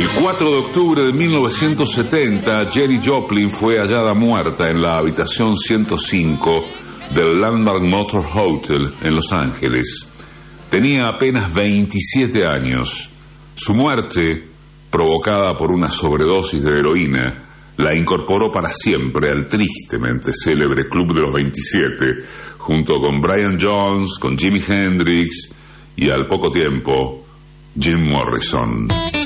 El 4 de octubre de 1970, Janis Joplin fue hallada muerta en la habitación 105 del Landmark Motor Hotel en Los Ángeles. Tenía apenas 27 años. Su muerte, provocada por una sobredosis de heroína, la incorporó para siempre al tristemente célebre Club de los 27, junto con Brian Jones, con Jimi Hendrix y al poco tiempo, Jim Morrison.